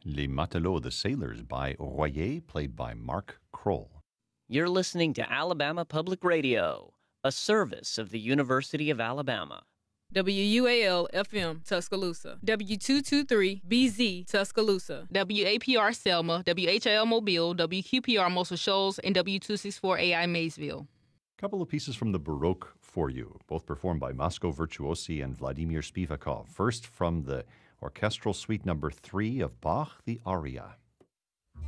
Les Matelots, the Sailors by Royer, played by Mark Kroll. You're listening to Alabama Public Radio, a service of the University of Alabama. WUAL-FM, Tuscaloosa. W223-BZ, Tuscaloosa. WAPR Selma, WHIL Mobile, WQPR Muscle Shoals, and W264AI Maysville. A couple of pieces from the Baroque for you, both performed by Moscow Virtuosi and Vladimir Spivakov. First, from the Orchestral Suite No. 3 of Bach, the Aria.